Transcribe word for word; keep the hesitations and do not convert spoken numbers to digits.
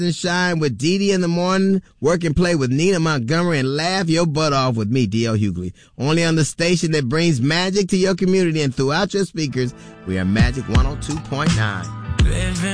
and shine with Dee Dee in the morning, work and play with Nina Montgomery, and laugh your butt off with me, D L Hughley. Only on the station that brings magic to your community and throughout your speakers. We are Magic one oh two point nine.